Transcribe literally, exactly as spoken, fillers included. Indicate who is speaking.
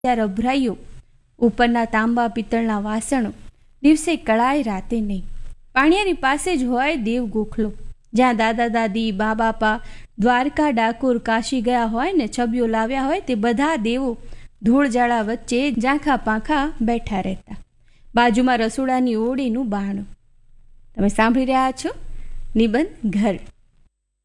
Speaker 1: ત્યાં રભરાઈઓ, ઉપરના તાંબા પિત્તળના વાસણો, દિવસે કળાય રાતે નહીં. પાણિયાની પાસે જ હોય દેવ ગોખલો, જ્યાં દાદા દાદી બા બાપા દ્વારકા ડાકોર કાશી ગયા હોય ને છબીઓ લાવ્યા હોય તે બધા દેવો ધૂળજાળા વચ્ચે ઝાંખા પાંખા બેઠા રહેતા. બાજુમાં રસોડાની ઓળીનું બારણું. તમે સાંભળી રહ્યા છો નિબંધ ઘર.